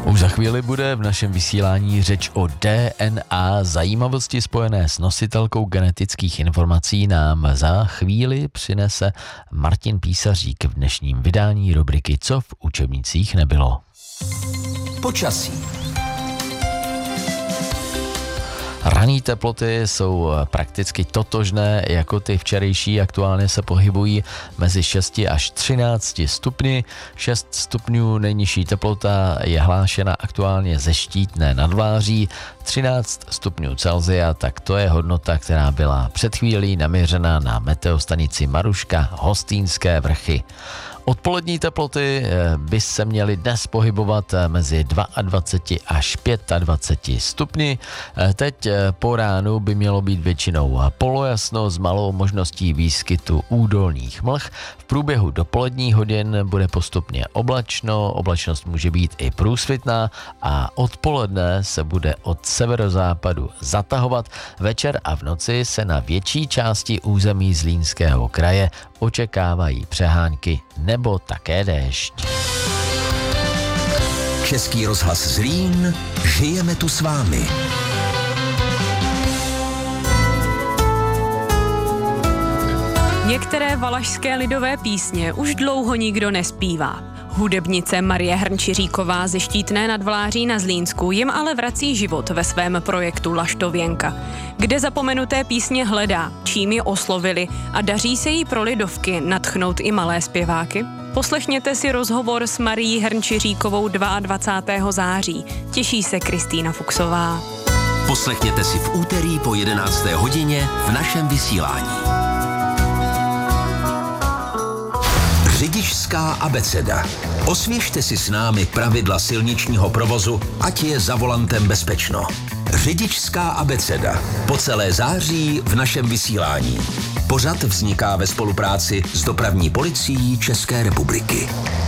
Už za chvíli bude v našem vysílání řeč o DNA. Zajímavosti spojené s nositelkou genetických informací nám za chvíli přinese Martin Písařík v dnešním vydání rubriky Co v učebnicích nebylo. Počasí. Ranní teploty jsou prakticky totožné jako ty včerejší, aktuálně se pohybují mezi 6 až 13 stupni. 6 stupňů nejnižší teplota je hlášena aktuálně ze Štítné nad Vláří, 13 stupňů Celsia, tak to je hodnota, která byla před chvílí naměřena na meteostanici Maruška Hostýnské vrchy. Odpolední teploty by se měly dnes pohybovat mezi 22 až 25 stupni. Teď po ránu by mělo být většinou polojasno s malou možností výskytu údolních mlh. V průběhu dopoledních hodin bude postupně oblačno, oblačnost může být i průsvitná a odpoledne se bude od severozápadu zatahovat. Večer a v noci se na větší části území Zlínského kraje očekávají přehánky nebo také déšť. Český rozhlas Zlín, žijeme tu s vámi. Některé valašské lidové písně už dlouho nikdo nespívá. Hudebnice Marie Hrnčiříková ze Štítné nad Vláří na Zlínsku jim ale vrací život ve svém projektu Laštověnka, kde zapomenuté písně hledá, čím ji oslovili a daří se jí pro lidovky nadchnout i malé zpěváky. Poslechněte si rozhovor s Marií Hrnčiříkovou 22. září. Těší se Kristýna Fuchsová. Poslechněte si v úterý po 11. hodině v našem vysílání. Řidičská abeceda. Osvěžte si s námi pravidla silničního provozu, ať je za volantem bezpečno. Řidičská abeceda. Po celé září v našem vysílání. Pořad vzniká ve spolupráci s Dopravní policií České republiky.